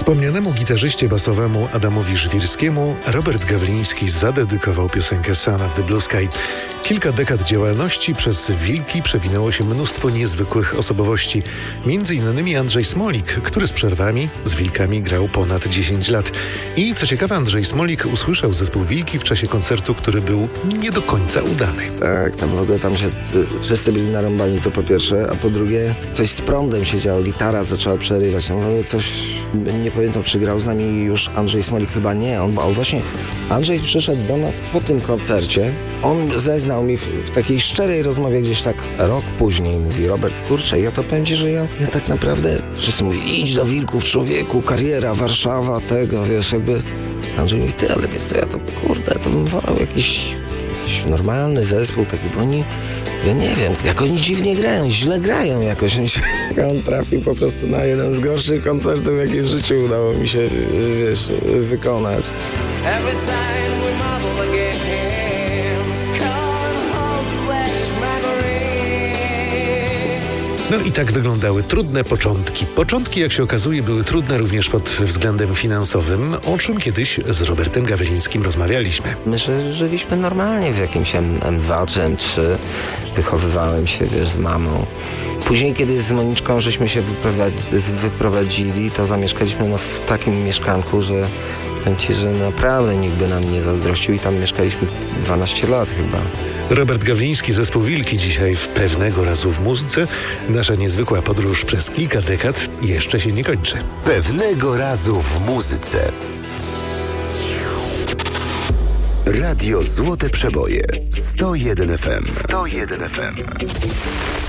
Wspomnianemu gitarzyście basowemu Adamowi Żwirskiemu Robert Gawliński zadedykował piosenkę Son of the Blue Sky. Kilka dekad działalności przez Wilki przewinęło się mnóstwo niezwykłych osobowości. Między innymi Andrzej Smolik, który z przerwami z Wilkami grał ponad 10 lat. I co ciekawe, Andrzej Smolik usłyszał zespół Wilki w czasie koncertu, który był nie do końca udany. Tak, tam w ogóle się wszyscy byli narąbani, to po pierwsze, a po drugie coś z prądem się działo, gitara zaczęła przerywać, coś, nie pamiętam, czy grał z nami już Andrzej Smolik, chyba nie, on właśnie, Andrzej przyszedł do nas po tym koncercie, on zeznał mi w takiej szczerej rozmowie gdzieś tak rok później, mówi: Robert, kurczę, ja to powiem ci, że ja tak naprawdę, wszyscy mówili: idź do Wilków, człowieku, kariera, Warszawa, tego, wiesz, jakby. Andrzej mówi: ty, ale wiesz co, ja to, kurde, to bym wolał jakiś normalny zespół, taki, bo oni, ja nie wiem, jak oni dziwnie grają, źle grają jakoś. On trafił po prostu na jeden z gorszych koncertów, jakie w życiu udało mi się, wiesz, wykonać. Every time we model again. No i tak wyglądały trudne początki. Początki, jak się okazuje, były trudne również pod względem finansowym, o czym kiedyś z Robertem Gawlińskim rozmawialiśmy. My żyliśmy normalnie w jakimś M2 czy M3. Wychowywałem się, wiesz, z mamą. Później, kiedy z Moniczką żeśmy się wyprowadzili, to zamieszkaliśmy w takim mieszkanku, że powiem ci, że naprawdę nikt by nam nie zazdrościł i tam mieszkaliśmy 12 lat chyba. Robert Gawliński, zespół Wilki, dzisiaj w Pewnego razu w muzyce. Nasza niezwykła podróż przez kilka dekad jeszcze się nie kończy. Pewnego razu w muzyce. Radio Złote Przeboje 101 FM. 101 FM.